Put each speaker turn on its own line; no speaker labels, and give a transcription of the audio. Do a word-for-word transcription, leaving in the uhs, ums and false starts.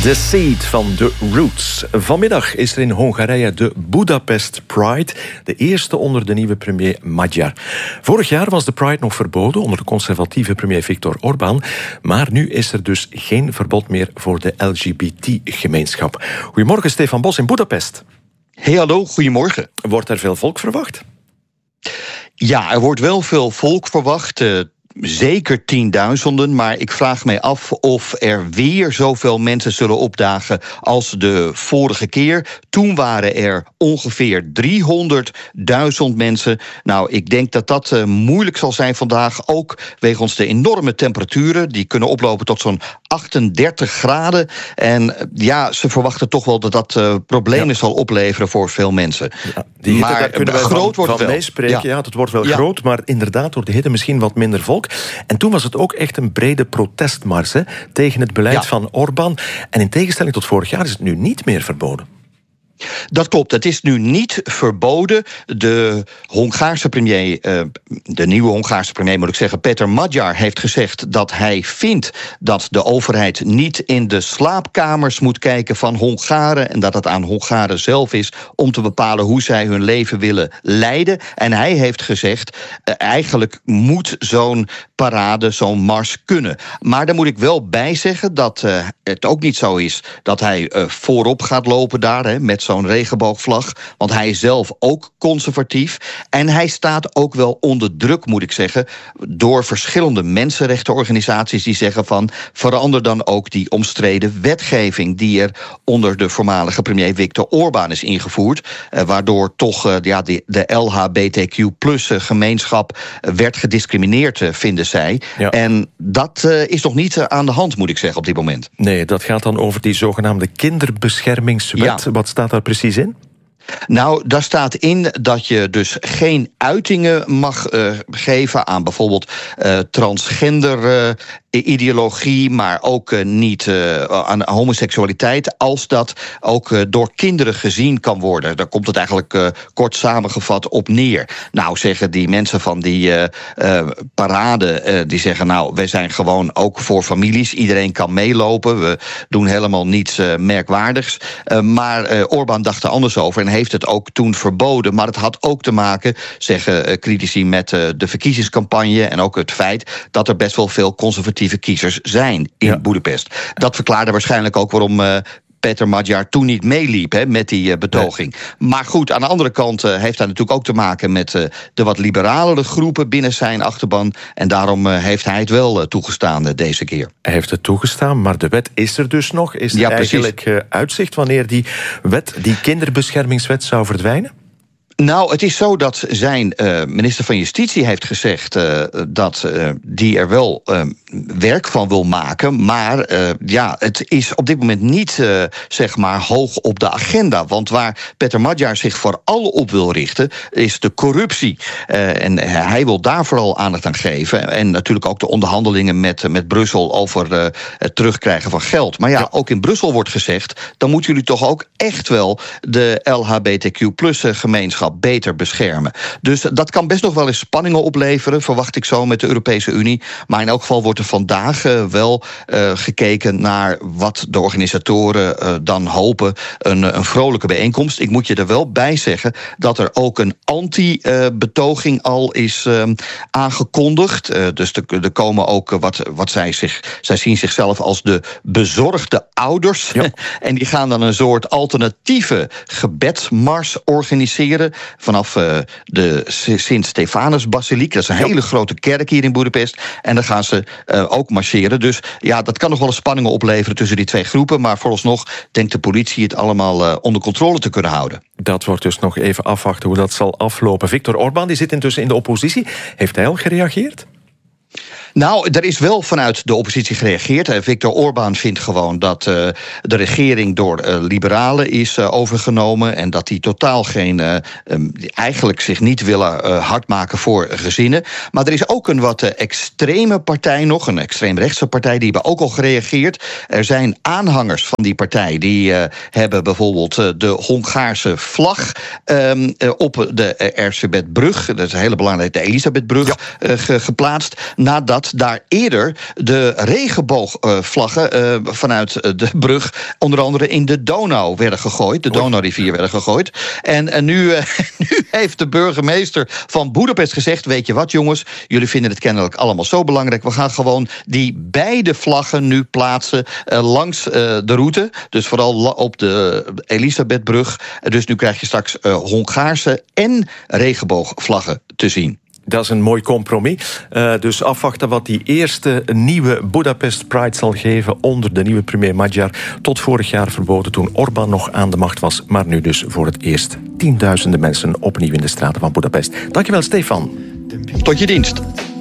The Seed van The Roots. Vanmiddag is er in Hongarije de Budapest Pride, de eerste onder de nieuwe premier Magyar. Vorig jaar was de Pride nog verboden onder de conservatieve premier Viktor Orbán, maar nu is er dus geen verbod meer voor de L G B T-gemeenschap. Goedemorgen, Stefan Bos in Budapest.
Hey, hallo, goedemorgen.
Wordt er veel volk verwacht?
Ja, er wordt wel veel volk verwacht. Uh, Zeker tienduizenden, maar ik vraag mij af of er weer zoveel mensen zullen opdagen als de vorige keer. Toen waren er ongeveer driehonderdduizend mensen. Nou, ik denk dat dat uh, moeilijk zal zijn vandaag, ook wegens de enorme temperaturen. Die kunnen oplopen tot zo'n achtendertig graden. En uh, ja, ze verwachten toch wel dat dat uh, problemen ja. zal opleveren voor veel mensen.
Ja, die hitte,
maar
daar kunnen wij
groot
van,
wordt
van
wel.
meespreken. Ja. ja, het wordt wel
ja.
groot, maar inderdaad door de hitte misschien wat minder volk. En toen was het ook echt een brede protestmars hè, tegen het beleid ja. van Orbán. En in tegenstelling tot vorig jaar is het nu niet meer verboden.
Dat klopt, het is nu niet verboden. De Hongaarse premier, de nieuwe Hongaarse premier moet ik zeggen, Péter Magyar, heeft gezegd dat hij vindt dat de overheid niet in de slaapkamers moet kijken van Hongaren en dat het aan Hongaren zelf is om te bepalen hoe zij hun leven willen leiden. En hij heeft gezegd, eigenlijk moet zo'n parade, zo'n mars kunnen. Maar daar moet ik wel bij zeggen dat uh, het ook niet zo is dat hij uh, voorop gaat lopen daar hè, met zo'n regenboogvlag, want hij is zelf ook conservatief. En hij staat ook wel onder druk, moet ik zeggen, door verschillende mensenrechtenorganisaties die zeggen van verander dan ook die omstreden wetgeving die er onder de voormalige premier Viktor Orbán is ingevoerd, eh, waardoor toch eh, ja, de, de L H B T Q plus gemeenschap werd gediscrimineerd, eh, vinden zij. Ja. En dat uh, is nog niet uh, aan de hand, moet ik zeggen, op dit moment.
Nee, dat gaat dan over die zogenaamde kinderbeschermingswet. Ja. Wat staat daar precies in?
Nou, daar staat in dat je dus geen uitingen mag uh, geven aan bijvoorbeeld uh, transgender uh, ideologie, maar ook uh, niet uh, aan homoseksualiteit, als dat ook uh, door kinderen gezien kan worden. Daar komt het eigenlijk uh, kort samengevat op neer. Nou, zeggen die mensen van die uh, uh, parade, uh, die zeggen nou, wij zijn gewoon ook voor families. Iedereen kan meelopen. We doen helemaal niets uh, merkwaardigs. Uh, maar uh, Orbán dacht er anders over en heeft het ook toen verboden. Maar het had ook te maken, zeggen uh, critici, met uh, de verkiezingscampagne en ook het feit dat er best wel veel conservatieve kiezers zijn in ja. Budapest. Dat verklaarde waarschijnlijk ook waarom uh, Péter Magyar toen niet meeliep hè, met die uh, betoging. Nee. Maar goed, aan de andere kant uh, heeft dat natuurlijk ook te maken met uh, de wat liberalere groepen binnen zijn achterban. En daarom uh, heeft hij het wel uh, toegestaan uh, deze keer.
Hij heeft het toegestaan, maar de wet is er dus nog. Is er ja, eigenlijk uh, uitzicht wanneer die wet, die kinderbeschermingswet, zou verdwijnen?
Nou, het is zo dat zijn uh, minister van Justitie heeft gezegd uh, dat uh, die er wel uh, werk van wil maken. Maar uh, ja, het is op dit moment niet uh, zeg maar hoog op de agenda. Want waar Péter Magyar zich vooral op wil richten, is de corruptie. Uh, en hij wil daar vooral aandacht aan geven. En natuurlijk ook de onderhandelingen met, met Brussel over uh, het terugkrijgen van geld. Maar ja, ja, ook in Brussel wordt gezegd, dan moeten jullie toch ook echt wel de L H B T Q plus gemeenschap beter beschermen. Dus dat kan best nog wel eens spanningen opleveren, verwacht ik zo, met de Europese Unie. Maar in elk geval wordt er vandaag uh, wel uh, gekeken naar wat de organisatoren uh, dan hopen. Een, een vrolijke bijeenkomst. Ik moet je er wel bij zeggen dat er ook een anti-betoging al is uh, aangekondigd. Uh, dus er, er komen ook uh, wat, wat zij zich... Zij zien zichzelf als de bezorgde ouders. Ja. En die gaan dan een soort alternatieve gebedsmars organiseren vanaf uh, de Sint-Stefanus-basiliek. Dat is een ja. hele grote kerk hier in Budapest. En dan gaan ze uh, ook marcheren. Dus ja, dat kan nog wel eens spanningen opleveren tussen die twee groepen. Maar vooralsnog denkt de politie het allemaal uh, onder controle te kunnen houden.
Dat wordt dus nog even afwachten hoe dat zal aflopen. Viktor Orbán, die zit intussen in de oppositie. Heeft hij al gereageerd?
Nou, er is wel vanuit de oppositie gereageerd. Viktor Orbán vindt gewoon dat uh, de regering door uh, liberalen is uh, overgenomen en dat die totaal geen, uh, um, eigenlijk zich niet willen uh, hard maken voor gezinnen. Maar er is ook een wat uh, extreme partij nog, een extreemrechtse partij, die hebben ook al gereageerd. Er zijn aanhangers van die partij, die uh, hebben bijvoorbeeld uh, de Hongaarse vlag um, uh, op de uh, Erzsébetbrug, dat is een hele belangrijke, de Elisabethbrug, ja. uh, ge- geplaatst, nadat dat daar eerder de regenboogvlaggen uh, vanuit de brug onder andere in de Donau werden gegooid. De Donaurivier werden gegooid. En, en nu, uh, nu heeft de burgemeester van Boedapest gezegd, weet je wat jongens, jullie vinden het kennelijk allemaal zo belangrijk. We gaan gewoon die beide vlaggen nu plaatsen uh, langs uh, de route. Dus vooral op de Elisabethbrug. Dus nu krijg je straks uh, Hongaarse en regenboogvlaggen te zien.
Dat is een mooi compromis. Uh, dus afwachten wat die eerste nieuwe Budapest Pride zal geven onder de nieuwe premier Magyar. Tot vorig jaar verboden toen Orbán nog aan de macht was. Maar nu dus voor het eerst tienduizenden mensen opnieuw in de straten van Budapest. Dankjewel, Stefan.
Tot je dienst.